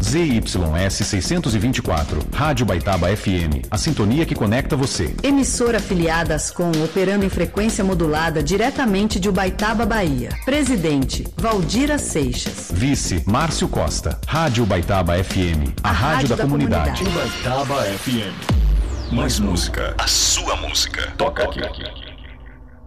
ZYS 624, Rádio Baitaba FM, a sintonia que conecta você. Emissora afiliada Ascom, operando em frequência modulada diretamente de Ubaitaba, Bahia. Presidente, Valdira Seixas. Vice, Márcio Costa. Rádio Baitaba FM, a rádio da comunidade. Baitaba FM. Mais música. A sua música. Toca aqui.